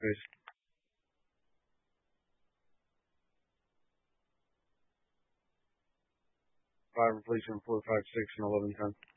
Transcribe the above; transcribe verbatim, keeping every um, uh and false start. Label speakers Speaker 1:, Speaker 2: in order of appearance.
Speaker 1: Peace. Five, replacement four, five, six, and eleven, ten.